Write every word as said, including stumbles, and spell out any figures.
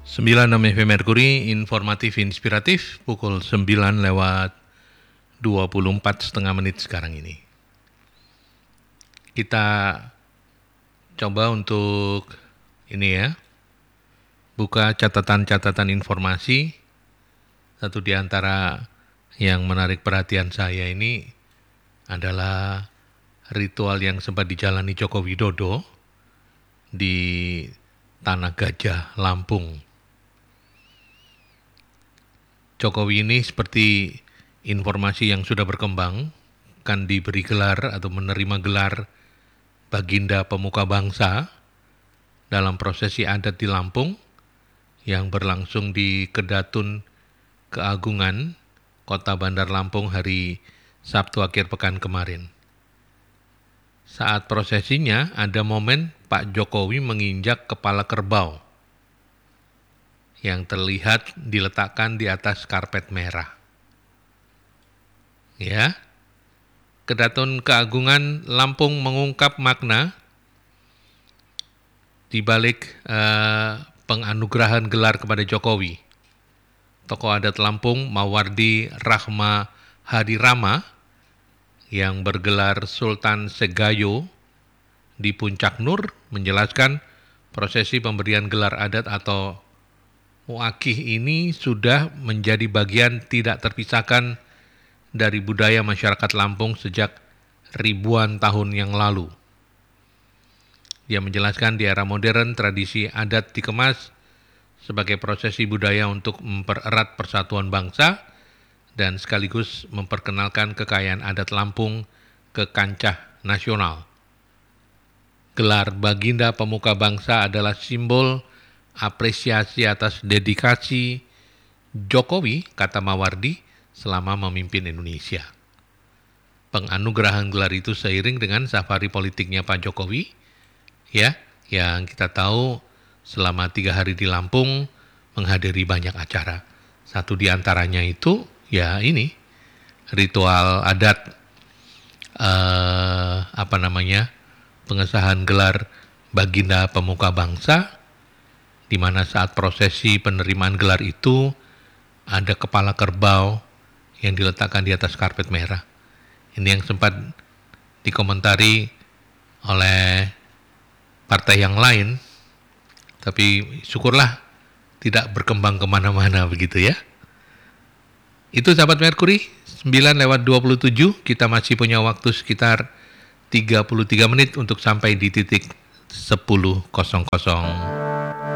sembilan enam F M Merkuri, informatif inspiratif, pukul sembilan lewat dua puluh empat setengah menit sekarang ini. Kita coba untuk ini ya, buka catatan-catatan informasi. Satu di antara yang menarik perhatian saya ini adalah ritual yang sempat dijalani Joko Widodo di Tanah Gajah, Lampung. Jokowi ini seperti informasi yang sudah berkembang, kan diberi gelar atau menerima gelar Baginda Pemuka Bangsa dalam prosesi adat di Lampung yang berlangsung di Kedatun Keagungan, Kota Bandar Lampung hari Sabtu akhir pekan kemarin. Saat prosesinya ada momen Pak Jokowi menginjak kepala kerbau yang terlihat diletakkan di atas karpet merah. Ya, Kedatun Keagungan Lampung mengungkap makna di balik eh, penganugerahan gelar kepada Jokowi. Tokoh adat Lampung, Mawardi Rahma Hadirama, yang bergelar Sultan Segayo di Puncak Nur, menjelaskan prosesi pemberian gelar adat atau muakih ini sudah menjadi bagian tidak terpisahkan dari budaya masyarakat Lampung sejak ribuan tahun yang lalu. Dia menjelaskan di era modern tradisi adat dikemas sebagai prosesi budaya untuk mempererat persatuan bangsa dan sekaligus memperkenalkan kekayaan adat Lampung ke kancah nasional. Gelar Baginda Pemuka Bangsa adalah simbol apresiasi atas dedikasi Jokowi, kata Mawardi, selama memimpin Indonesia. Penganugerahan gelar itu seiring dengan safari politiknya Pak Jokowi, ya, yang kita tahu selama tiga hari di Lampung menghadiri banyak acara. Satu di antaranya itu ya ini ritual adat eh, apa namanya pengesahan gelar Baginda Pemuka Bangsa, di mana saat prosesi penerimaan gelar itu ada kepala kerbau yang diletakkan di atas karpet merah. Ini yang sempat dikomentari oleh partai yang lain, tapi syukurlah tidak berkembang kemana-mana begitu ya. Itu sahabat Merkuri, sembilan lewat dua puluh tujuh, kita masih punya waktu sekitar tiga puluh tiga menit untuk sampai di titik sepuluh nol nol.